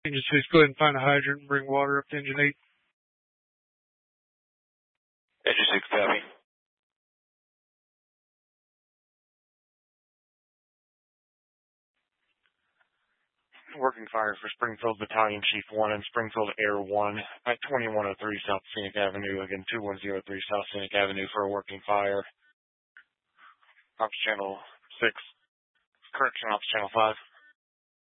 Engine 6, go ahead and find a hydrant and bring water up to Engine 8. Engine 6, copy. Working fire for Springfield Battalion Chief 1 and Springfield Air 1 at 2103 South Scenic Avenue. Again, 2103 South Scenic Avenue for a working fire. Ops Channel 6. Correction, Ops Channel 5.